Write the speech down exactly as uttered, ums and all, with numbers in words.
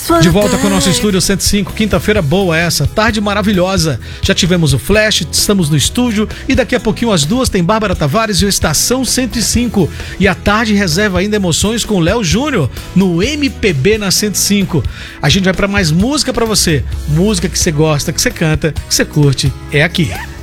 De volta com o nosso Estúdio cento e cinco, quinta-feira boa essa, tarde maravilhosa. Já tivemos o Flash, estamos no estúdio e daqui a pouquinho às duas tem Bárbara Tavares e o Estação cento e cinco. E a tarde reserva ainda emoções com o Léo Júnior no M P B na cento e cinco. A gente vai pra mais música pra você, música que você gosta, que você canta, que você curte, é aqui.